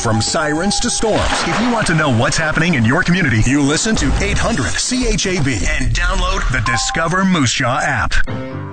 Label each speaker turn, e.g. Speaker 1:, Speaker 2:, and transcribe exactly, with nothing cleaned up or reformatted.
Speaker 1: from sirens to storms. If you want to know what's happening in your community, you listen to eight hundred C H A B and download the Discover Moose Jaw app.